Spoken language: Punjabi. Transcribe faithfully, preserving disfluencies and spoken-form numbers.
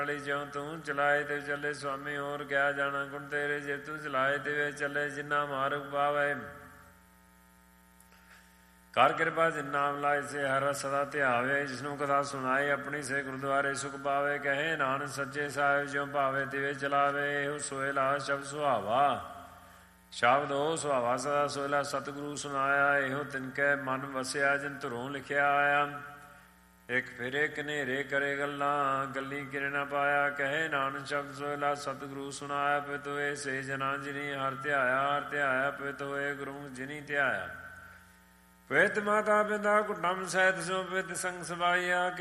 ਜਿਉ ਤੂੰ ਚਲਾਏ ਤੇ ਚੱਲੇ ਸੁਆਮੀ ਹੋਰ ਕਿਆ ਜਾਣਾ ਗੁਣ ਤੇਰੇ ਜੇ ਤੂੰ ਚਲਾਏ ਤੇ ਵੇ ਚੱਲੇ ਜਿੰਨਾ ਮਾਰਗ ਪਾਵੇ ਕਰ ਕਿਰਪਾ ਜਿਨ ਨਾਮ ਲਾਏ ਸੇ ਹਰ ਸਦਾ ਧਿਆਵੇ ਜਿਸਨੂੰ ਕਥਾ ਸੁਣਾਏ ਆਪਣੀ ਸੇ ਗੁਰਦੁਆਰੇ ਸੁਖ ਪਾਵੇ ਕਹੇ ਨਾਨਕ ਸੱਚੇ ਸਾਹਿਬ ਜਿਉ ਭਾਵੇ ਤਿਵੇਂ ਚਲਾਵੇ ਇਹੋ ਸੋਇਲਾ ਸ਼ਬਦ ਸੁਹਾਵਾ ਸ਼ਬਦ ਉਹ ਸੁਹਾਵਾ ਸਦਾ ਸੋਇਲਾ ਸਤਿਗੁਰੂ ਸੁਣਾਇਆ ਇਹੋ ਤਿਨਕੈ ਮਨ ਵਸਿਆ ਜਿਨ ਧੁਰੋਂ ਲਿਖਿਆ ਆਇਆ ਇੱਕ ਫਿਰੇ ਕਨੇਰੇ ਕਰੇ ਗੱਲਾਂ ਗੱਲੀ ਕਿਰੇ ਨਾ ਪਾਇਆ ਕਹੇ ਨਾਨਕ ਸ਼ਬਦ ਸੋਇਲਾ ਸਤਿਗੁਰੂ ਸੁਣਾਇਆ ਪਿਤ ਹੋਏ ਸੇ ਜਨਾਂ ਜਿਨੀ ਹਰ ਧਿਆਇਆ ਹਰ ਧਿਆਇਆ ਪਿਤ ਹੋਏ ਗੁਰੂ ਜਿਨੀ ਧਿਆਇਆ ਪਿਤ ਮਾਤਾ ਪਿਤਾ ਕੁਟੰਬ ਸਹਿਤ ਸੋ ਪਿਤ ਸੰਗ ਸਵਾਈਆ